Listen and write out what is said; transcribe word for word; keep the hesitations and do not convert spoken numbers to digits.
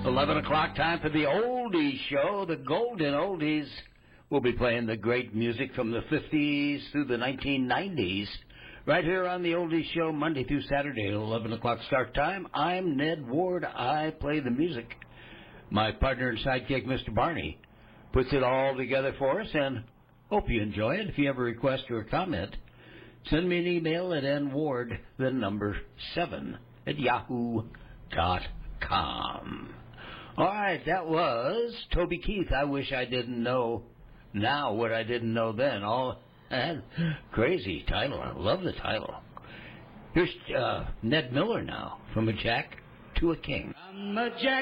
eleven o'clock, time for the Oldies Show, the Golden Oldies. We'll be playing the great music from the fifties through the nineteen nineties. Right here on the Oldies Show, Monday through Saturday at eleven o'clock start time. I'm Ned Ward. I play the music. My partner and sidekick, Mister Barney, puts it all together for us, and hope you enjoy it. If you have a request or a comment, send me an email at nward, the number seven, at yahoo dot com. All right, that was Toby Keith. I wish I didn't know now what I didn't know then. All that crazy title. I love the title. Here's uh, Ned Miller now, from a Jack to a King. I'm a Jack